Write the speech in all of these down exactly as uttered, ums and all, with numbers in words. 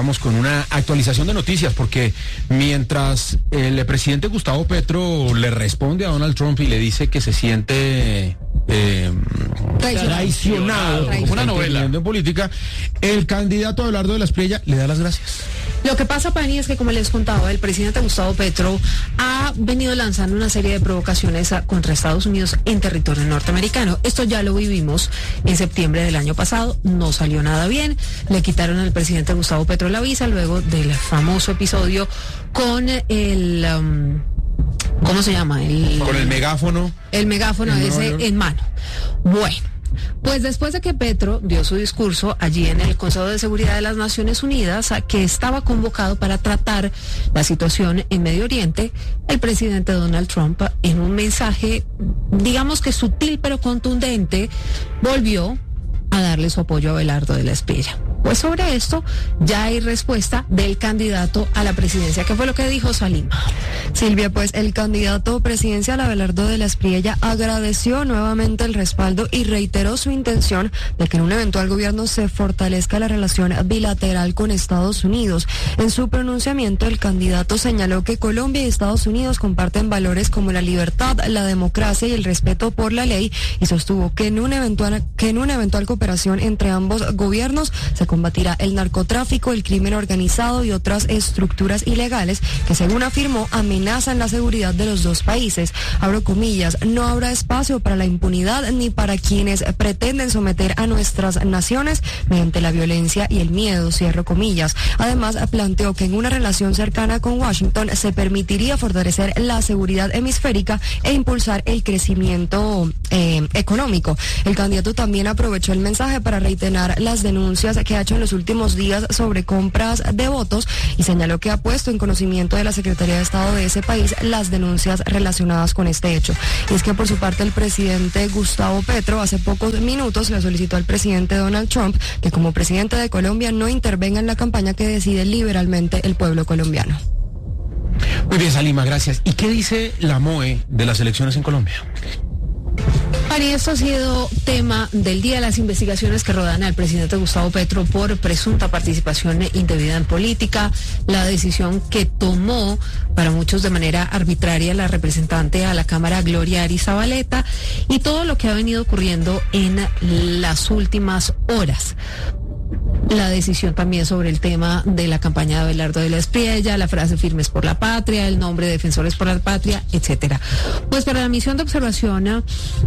vamos con una actualización de noticias, porque mientras el presidente Gustavo Petro le responde a Donald Trump y le dice que se siente eh, traicionado, traicionado como una novela en política, el candidato Abelardo de la Espriella le da las gracias. Lo que pasa, Pani, es que, como les contaba, el presidente Gustavo Petro ha venido lanzando una serie de provocaciones a, contra Estados Unidos en territorio norteamericano. Esto ya lo vivimos en septiembre del año pasado, no salió nada bien. Le quitaron al presidente Gustavo Petro la visa luego del famoso episodio con el... Um, ¿cómo se llama? El, con el megáfono. El megáfono ese en mano. Bueno. Pues después de que Petro dio su discurso allí en el Consejo de Seguridad de las Naciones Unidas, que estaba convocado para tratar la situación en Medio Oriente, el presidente Donald Trump, en un mensaje, digamos que sutil pero contundente, volvió a darle su apoyo a Abelardo de la Espriella. Pues sobre esto ya hay respuesta del candidato a la presidencia. ¿Qué fue lo que dijo Salim? Silvia, pues el candidato presidencial Abelardo de la Espriella agradeció nuevamente el respaldo y reiteró su intención de que en un eventual gobierno se fortalezca la relación bilateral con Estados Unidos. En su pronunciamiento, el candidato señaló que Colombia y Estados Unidos comparten valores como la libertad, la democracia y el respeto por la ley, y sostuvo que en un eventual, que en una eventual cooperación entre ambos gobiernos se combatirá el narcotráfico, el crimen organizado y otras estructuras ilegales que, según afirmó, amenazan la seguridad de los dos países. Abro comillas, no habrá espacio para la impunidad ni para quienes pretenden someter a nuestras naciones mediante la violencia y el miedo, cierro comillas. Además, planteó que en una relación cercana con Washington se permitiría fortalecer la seguridad hemisférica e impulsar el crecimiento eh, económico. El candidato también aprovechó el mensaje para reiterar las denuncias que ha hecho en los últimos días sobre compras de votos y señaló que ha puesto en conocimiento de la Secretaría de Estado de ese país las denuncias relacionadas con este hecho. Y es que por su parte el presidente Gustavo Petro hace pocos minutos le solicitó al presidente Donald Trump que como presidente de Colombia no intervenga en la campaña que decide liberalmente el pueblo colombiano. Muy bien, Salima, gracias. ¿Y qué dice la M O E de las elecciones en Colombia? Pani, esto ha sido tema del día, las investigaciones que rodean al presidente Gustavo Petro por presunta participación indebida en política, la decisión que tomó para muchos de manera arbitraria la representante a la Cámara Gloria Arizabaleta y todo lo que ha venido ocurriendo en las últimas horas. La decisión también sobre el tema de la campaña de Abelardo de la Espriella, la frase firmes por la patria, el nombre de defensores por la patria, etcétera. Pues para la misión de observación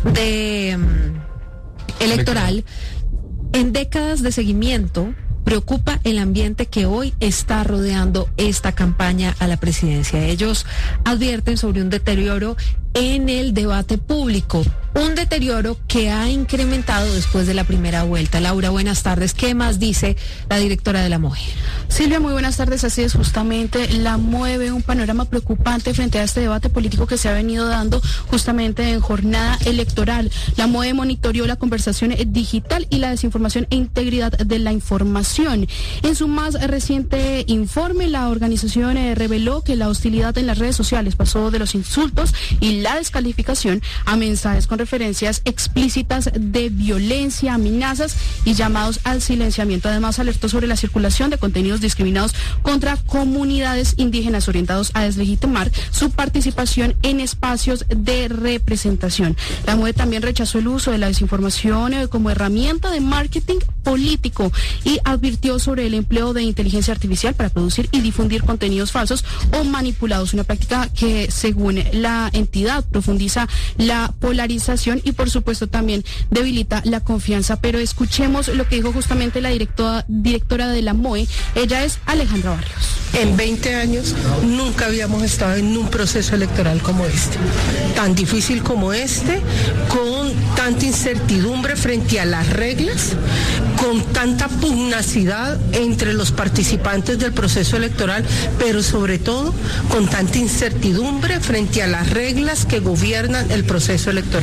de um, electoral, en décadas de seguimiento, preocupa el ambiente que hoy está rodeando esta campaña a la presidencia. Ellos advierten sobre un deterioro en el debate público, un deterioro que ha incrementado después de la primera vuelta. Laura, buenas tardes. ¿Qué más dice la directora de la M O E? Silvia, muy buenas tardes. Así es, justamente la M O E ve un panorama preocupante frente a este debate político que se ha venido dando justamente en jornada electoral. La M O E monitoreó la conversación digital y la desinformación e integridad de la información. En su más reciente informe, la organización eh, reveló que la hostilidad en las redes sociales pasó de los insultos y la descalificación a mensajes con referencias explícitas de violencia, amenazas y llamados al silenciamiento. Además, alertó sobre la circulación de contenidos discriminados contra comunidades indígenas orientados a deslegitimar su participación en espacios de representación. La M O E también rechazó el uso de la desinformación eh, como herramienta de marketing político y advirtió sobre el empleo de inteligencia artificial para producir y difundir contenidos falsos o manipulados, una práctica que, según la entidad, profundiza la polarización y, por supuesto, también debilita la confianza. Pero escuchemos lo que dijo justamente la directora, directora de la M O E. Ella es Alejandra Barrios. En veinte años nunca habíamos estado en un proceso electoral como este, tan difícil como este, con tanta incertidumbre frente a las reglas, con tanta pugnacidad entre los participantes del proceso electoral, pero sobre todo con tanta incertidumbre frente a las reglas que gobiernan el proceso electoral.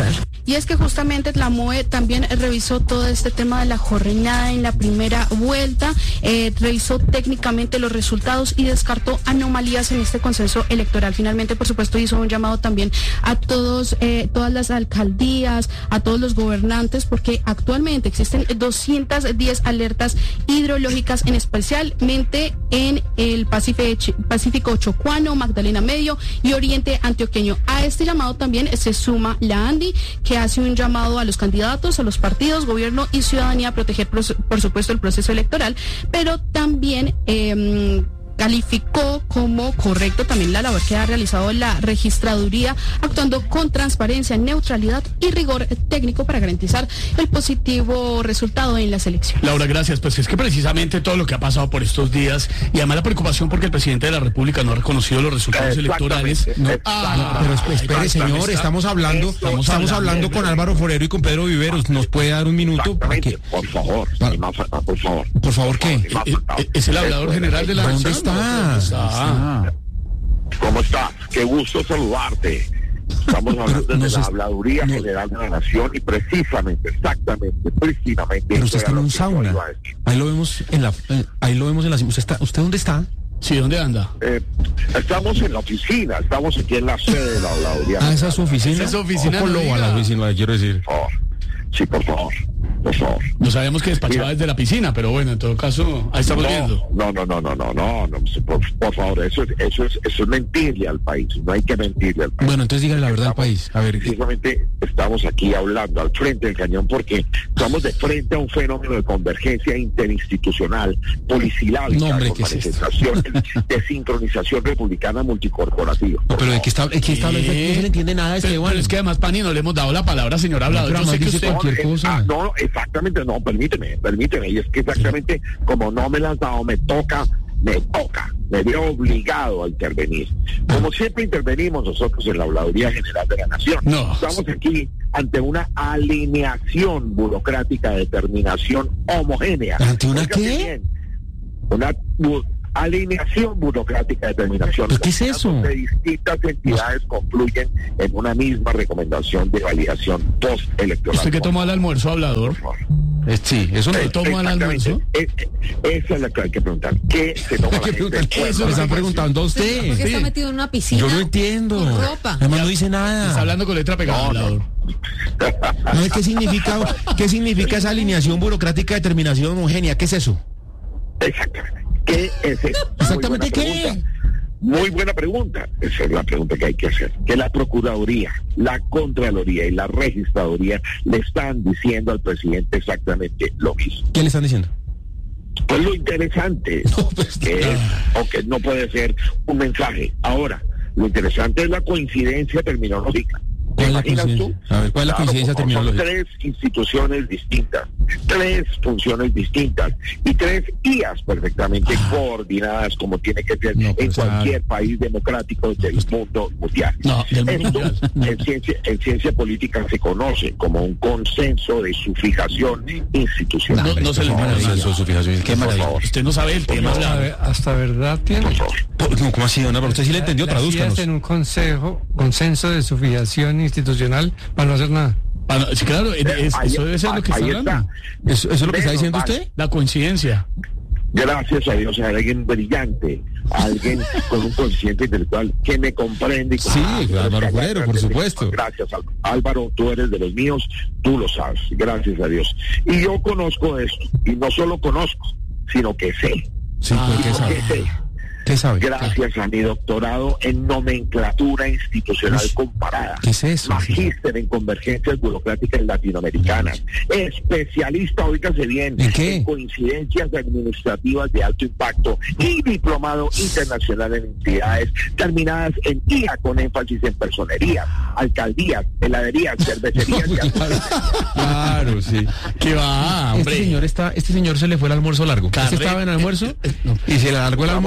y es que justamente la M O E también revisó todo este tema de la jornada en la primera vuelta, eh, revisó técnicamente los resultados y descartó anomalías en este consenso electoral. Finalmente, por supuesto, hizo un llamado también a todos, eh, todas las alcaldías, a todos los gobernantes, porque actualmente existen doscientas diez alertas hidrológicas, en especialmente en el Pacífico, Pacífico Chocuano, Magdalena Medio y Oriente Antioqueño. A este llamado también se suma la ANDI, que hace un llamado a los candidatos, a los partidos, gobierno y ciudadanía a proteger, por supuesto, el proceso electoral, pero también eh, calificó como correcto también la labor que ha realizado la registraduría, actuando con transparencia, neutralidad y rigor técnico para garantizar el positivo resultado en las elecciones. Laura, gracias. Pues es que precisamente todo lo que ha pasado por estos días, y además la preocupación porque el presidente de la República no ha reconocido los resultados electorales. No, ah, pero espere, espere señor, estamos hablando, estamos, estamos hablando con Álvaro Forero y con Pedro Viveros. ¿Nos puede dar un minuto? Para que, por favor, para, más, por favor. Por favor, ¿qué? Es, es el hablador general de la ¿Dónde está? ¿Dónde está? ¿Cómo estás? Qué gusto saludarte. Estamos hablando Pero, no de sé, la habladuría no, general de la nación y precisamente, exactamente, prístinamente. Pero usted está en un sauna. Ahí lo vemos en la, eh, ahí lo vemos en la. ¿Usted está, usted dónde está? Sí, ¿dónde anda? Eh, estamos en la oficina, estamos aquí en la sede de la habladuría. Ah, esa es su oficina. Esa es su oficina. ¿Cómo lo va a la oficina? Quiero decir. Por favor. Sí, por favor. Por favor. No sabíamos que despachaba desde la piscina, pero bueno, en todo caso, ahí estamos no, viendo. No, no, no, no, no, no, no por, por favor, eso, eso, es, eso es mentirle al país, no hay que mentirle al país. Bueno, entonces dígale la verdad estamos, al país. A ver. Precisamente estamos aquí hablando al frente del cañón porque estamos de frente a un fenómeno de convergencia interinstitucional, polisilábica, no, hombre, con ¿qué es manifestaciones de sincronización republicana multicorporativa. No, pero de qué está, de qué está hablando, no se le entiende nada, pero, Esteban. pero es que además, Pani, no le hemos dado la palabra, señor hablador. No, Yo sé que usted... cualquier cosa. Ah, no, exactamente, no, permíteme, permíteme, y es que exactamente como no me la has dado, me toca, me toca, me veo obligado a intervenir. Como siempre intervenimos nosotros en la Habladuría General de la Nación. No. Estamos aquí ante una alineación burocrática de determinación homogénea. ¿Ante una Fíjate qué? bien, una bu alineación burocrática de determinación. ¿Pero qué es eso? De distintas entidades no. confluyen en una misma recomendación de validación postelectoral. ¿Usted qué tomó al almuerzo, hablador? Eh, sí, eso no. ¿Qué tomó al almuerzo? Es, esa es la que hay que preguntar. ¿Qué se toma la gente? Eso le están preguntando a usted. ¿Por qué Sí. está metido en una piscina? Yo no entiendo. Con ropa. Además no dice nada. Está hablando con letra pegada, No, hablador. No sé qué significa, qué significa esa alineación burocrática de determinación homogénea. ¿Qué es eso? Exactamente. ¿Qué es eso? ¿Exactamente qué? Pregunta. Muy buena pregunta. Esa es la pregunta que hay que hacer. Que la Procuraduría, la Contraloría y la Registraduría le están diciendo al presidente exactamente lo mismo. ¿Qué le están diciendo? Pues lo interesante No, pues, que es, o que no puede ser un mensaje. Ahora, lo interesante es la coincidencia terminológica. ¿Te ¿Cuál es la imaginas tú? coincidencia? A ver, ¿cuál es la Claro, coincidencia como terminológica? Son tres instituciones distintas, tres funciones distintas y tres I As perfectamente Ah. coordinadas como tiene que ser No, en pues, cualquier ah. país democrático del mundo mundial. No, del mundo Esto mundial. en ciencia, en ciencia política se conoce como un consenso de su fijación institucional. No, no se le Por favor, maravilla. eso, su fijación. Qué Por maravilla. favor. Usted no sabe el tema, Hasta, hablador. hasta verdad tiene. Por favor. ¿Cómo, cómo así, don Álvaro? Usted sí le entendió, Las tradúzcanos. I A S en un consejo, consenso de su fijación institucional para no hacer nada. Ah, no, sí, claro, es- es- Ahí- eso debe ser lo que está ahí hablando. ¿Eso, eso es lo que está Menos diciendo mal. usted? La coincidencia. Gracias a Dios, a alguien brillante, a alguien con un consciente intelectual que me comprende. Y Sí, ah, Álvaro gracias, Forero, por gracias, supuesto. Gracias, Álvaro. Álvaro, tú eres de los míos, tú lo sabes, gracias a Dios. Y yo conozco esto, y no solo conozco, sino que sé. Sí, Ah, pues, ¿qué ¿Qué sabe? sé? ¿Qué sabe? Gracias a mi doctorado en nomenclatura institucional Uy, comparada. ¿qué es eso? Magíster en convergencias burocráticas latinoamericanas. Especialista, oígase bien, ¿En qué? coincidencias administrativas de alto impacto y diplomado internacional en entidades terminadas en I A con énfasis en personerías, alcaldías, heladerías, cervecerías y Claro, claro, sí. ¿Qué va, Este hombre? señor está, este señor se le fue el almuerzo largo. Carre- Este estaba en almuerzo eh, eh, no. y se le alargó el almuerzo y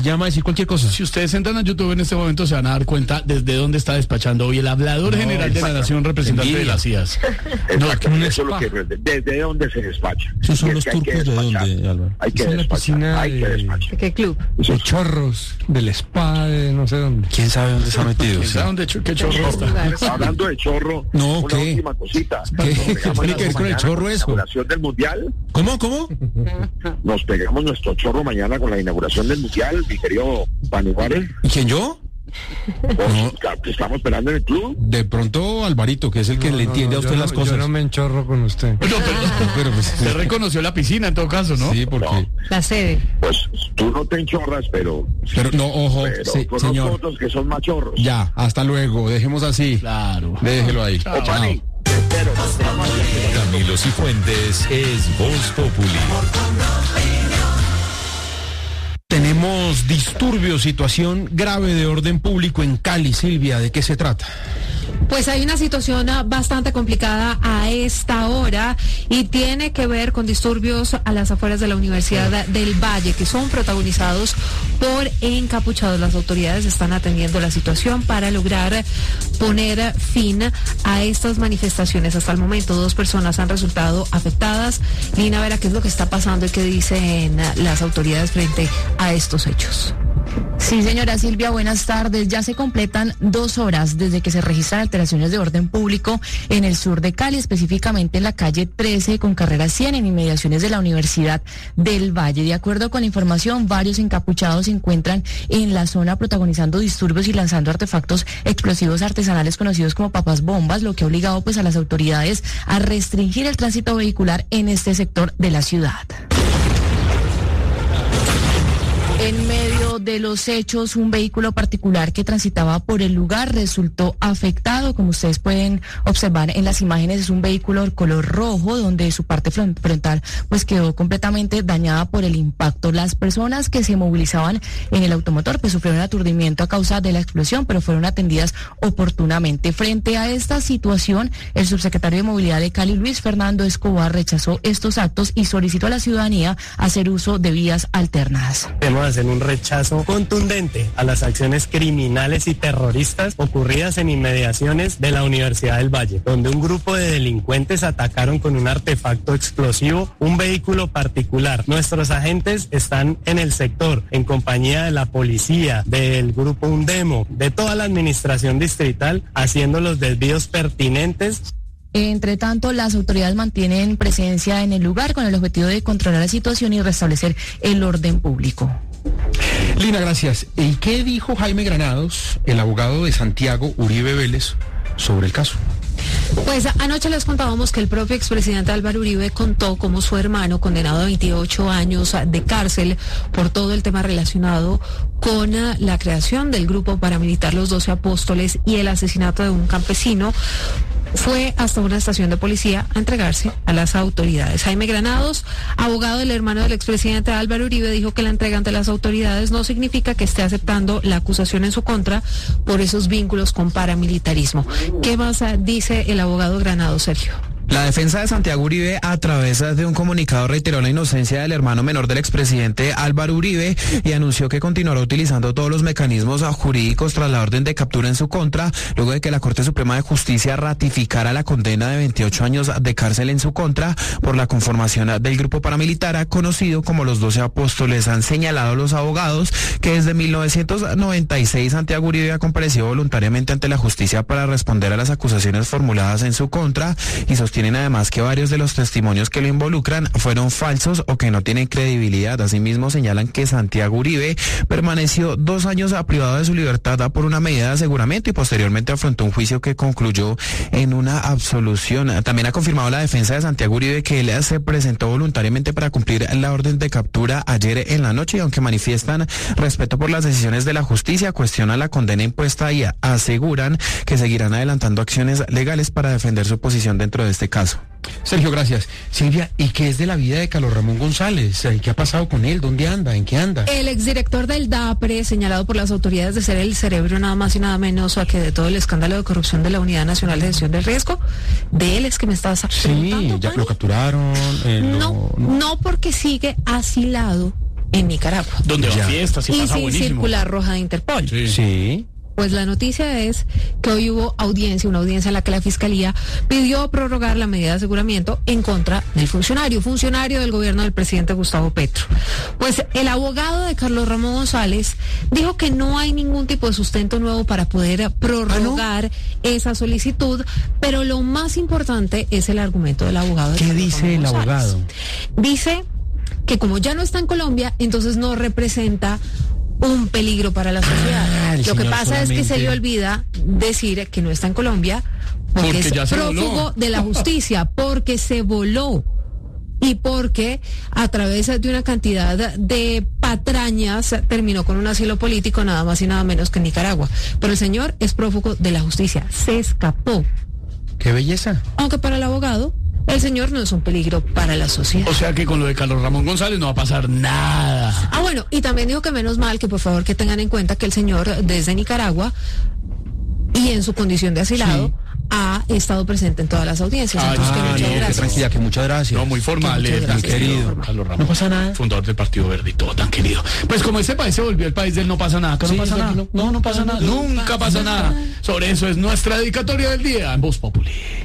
y llama a decir cualquier cosa. Si ustedes entran a YouTube en este momento se van a dar cuenta desde dónde está despachando hoy el hablador no, general de la Nación, representante de las I A S. No, eso es lo que, ¿desde dónde se despacha? ¿Esos son los turcos de dónde, Álvaro? Hay que despachar, hay que despachar. ¿De qué club? De chorros, del spa, de no sé dónde. ¿Quién sabe dónde se ha metido? ¿Quién sabe dónde, qué chorro está? Hablando de chorro, no, una ¿qué? última cosita. ¿Qué? ¿Tiene que ver con el chorro eso? La inauguración del Mundial. ¿Cómo, cómo? Nos pegamos nuestro chorro mañana con la inauguración del Mundial, mi querido Pani Juárez. ¿Y quién, yo? No. Que estamos esperando en el club. De pronto Alvarito, que es el que no, le entiende no, a usted no, las cosas. Yo no me enchorro con usted. No, pero, pero pues, se reconoció la piscina en todo caso, ¿no? Sí, porque... No. La sede. Pues tú no te enchorras, pero... Pero no, ojo, pero sí, señor. Otros que son machorros. Ya, hasta luego, dejemos así. Claro. Déjelo ahí. Chao. Chao. Camilo Cifuentes es Voz Populi. Tenemos disturbios, situación grave de orden público en Cali. Silvia, ¿de qué se trata? Pues hay una situación bastante complicada a esta hora y tiene que ver con disturbios a las afueras de la Universidad del Valle, que son protagonizados por encapuchados. Las autoridades están atendiendo la situación para lograr poner fin a estas manifestaciones. Hasta el momento, dos personas han resultado afectadas. Lina Vera, ¿qué es lo que está pasando y qué dicen las autoridades frente a estos hechos? Sí, señora Silvia, buenas tardes. Ya se completan dos horas desde que se registran alteraciones de orden público en el sur de Cali, específicamente en la calle trece con carrera cien en inmediaciones de la Universidad del Valle. De acuerdo con la información, varios encapuchados se encuentran en la zona protagonizando disturbios y lanzando artefactos explosivos artesanales conocidos como papas bombas, lo que ha obligado pues a las autoridades a restringir el tránsito vehicular en este sector de la ciudad. En medio de los hechos, un vehículo particular que transitaba por el lugar resultó afectado. Como ustedes pueden observar en las imágenes, es un vehículo de color rojo donde su parte frontal pues quedó completamente dañada por el impacto. Las personas que se movilizaban en el automotor pues sufrieron aturdimiento a causa de la explosión, pero fueron atendidas oportunamente. Frente a esta situación, el subsecretario de Movilidad de Cali, Luis Fernando Escobar, rechazó estos actos y solicitó a la ciudadanía hacer uso de vías alternadas. En un rechazo contundente a las acciones criminales y terroristas ocurridas en inmediaciones de la Universidad del Valle, donde un grupo de delincuentes atacaron con un artefacto explosivo un vehículo particular. Nuestros agentes están en el sector, en compañía de la policía, del grupo Undemo, de toda la administración distrital, haciendo los desvíos pertinentes. Entre tanto, las autoridades mantienen presencia en el lugar con el objetivo de controlar la situación y restablecer el orden público. Lina, gracias. ¿Y qué dijo Jaime Granados, el abogado de Santiago Uribe Vélez, sobre el caso? Pues anoche les contábamos que el propio expresidente Álvaro Uribe contó cómo su hermano, condenado a veintiocho años de cárcel por todo el tema relacionado con la creación del grupo paramilitar Los Doce Apóstoles y el asesinato de un campesino, fue hasta una estación de policía a entregarse a las autoridades. Jaime Granados, abogado del hermano del expresidente Álvaro Uribe, dijo que la entrega ante las autoridades no significa que esté aceptando la acusación en su contra por esos vínculos con paramilitarismo. ¿Qué más dice el abogado Granados, Sergio? La defensa de Santiago Uribe, a través de un comunicado, reiteró la inocencia del hermano menor del expresidente Álvaro Uribe y anunció que continuará utilizando todos los mecanismos jurídicos tras la orden de captura en su contra, luego de que la Corte Suprema de Justicia ratificara la condena de veintiocho años de cárcel en su contra por la conformación del grupo paramilitar conocido como Los Doce Apóstoles. Han señalado los abogados que desde mil novecientos noventa y seis Santiago Uribe ha comparecido voluntariamente ante la justicia para responder a las acusaciones formuladas en su contra y sostiene Tienen además que varios de los testimonios que lo involucran fueron falsos o que no tienen credibilidad. Asimismo señalan que Santiago Uribe permaneció dos años privado de su libertad por una medida de aseguramiento y posteriormente afrontó un juicio que concluyó en una absolución. También ha confirmado la defensa de Santiago Uribe que él se presentó voluntariamente para cumplir la orden de captura ayer en la noche y aunque manifiestan respeto por las decisiones de la justicia, cuestionan la condena impuesta y aseguran que seguirán adelantando acciones legales para defender su posición dentro de este caso. Sergio, gracias. Silvia, ¿y qué es de la vida de Carlos Ramón González? ¿Qué ha pasado con él? ¿Dónde anda? ¿En qué anda? El exdirector del DAPRE, señalado por las autoridades de ser el cerebro nada más y nada menos que de todo el escándalo de corrupción de la Unidad Nacional de Gestión del Riesgo, de él es que me estás Sí, ya lo capturaron. Eh, no, lo, no, no porque sigue asilado en Nicaragua. Donde va fiestas y, y pasa sin buenísimo. circular roja de Interpol. Sí. Sí. Pues la noticia es que hoy hubo audiencia, una audiencia en la que la Fiscalía pidió prorrogar la medida de aseguramiento en contra del funcionario, funcionario del gobierno del presidente Gustavo Petro. Pues el abogado de Carlos Ramón González dijo que no hay ningún tipo de sustento nuevo para poder prorrogar ¿Ah, no? esa solicitud, pero lo más importante es el argumento del abogado de ¿Qué Carlos dice Ramón el González. abogado? Dice que como ya no está en Colombia, entonces no representa un peligro para la sociedad. Ah, Lo que pasa solamente... es que se le olvida decir que no está en Colombia porque, porque es prófugo voló. de la justicia, porque se voló y porque a través de una cantidad de patrañas terminó con un asilo político nada más y nada menos que en Nicaragua. Pero el señor es prófugo de la justicia, se escapó. ¡Qué belleza! Aunque para el abogado el señor no es un peligro para la sociedad. O sea que con lo de Carlos Ramón González no va a pasar nada. Ah, bueno, y también dijo que menos mal, que por favor que tengan en cuenta que el señor desde Nicaragua y en su condición de asilado sí. ha estado presente en todas las audiencias. Ah, Entonces, ah, que muchas no, gracias. que tranquila, que muchas gracias. No, muy formal, eh, tan querido. Carlos Ramón. No pasa nada. Fundador del Partido Verde y todo tan querido. Pues como este país se volvió el país del no pasa nada, que no sí, pasa nada. No, no, no pasa nada. Nunca pasa nada. Sobre eso es nuestra dedicatoria del día en Voz Populi.